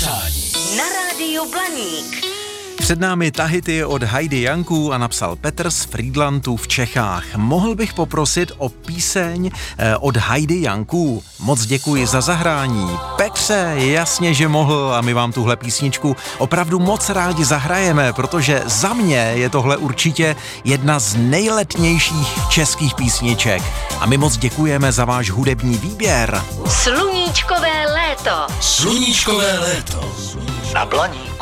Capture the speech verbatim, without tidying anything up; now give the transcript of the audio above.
přání na rádiu Blaník. Před námi Tahiti od Heidi Janků a napsal Petr z Frýdlantu v Čechách. Mohl bych poprosit o píseň od Heidi Janků. Moc děkuji za zahrání. Petře, jasně, že mohl a my vám tuhle písničku opravdu moc rádi zahrajeme, protože za mě je tohle určitě jedna z nejletnějších českých písniček. A my moc děkujeme za váš hudební výběr. Sluníčkové léto. Sluníčkové léto na Blaník.